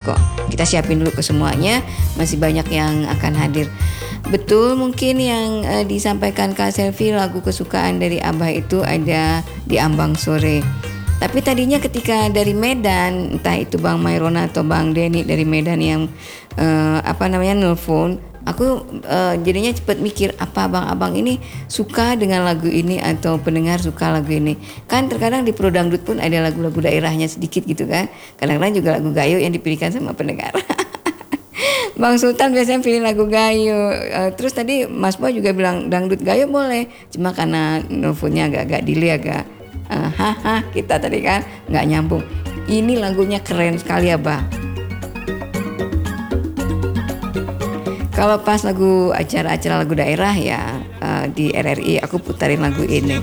kok. Kita siapin dulu ke semuanya, masih banyak yang akan hadir. Betul, mungkin yang disampaikan Kak Selvi, lagu kesukaan dari Abah itu ada Di Ambang Sore. Tapi tadinya ketika dari Medan, entah itu Bang Mairona atau Bang Denny dari Medan yang nelpon, aku jadinya cepet mikir, apa abang-abang ini suka dengan lagu ini atau pendengar suka lagu ini. Kan terkadang di Pro Dangdut pun ada lagu-lagu daerahnya sedikit gitu kan. Kadang-kadang juga lagu gayo yang dipilihkan sama pendengar. Bang Sultan biasanya pilih lagu gayo. Terus tadi Mas Boy juga bilang dangdut gayo boleh. Cuma karena nelfonnya agak-agak delay, agak kita tadi kan nggak nyambung. Ini lagunya keren sekali ya Bang. Kalau pas lagu acara-acara lagu daerah ya di RRI aku putarin lagu ini.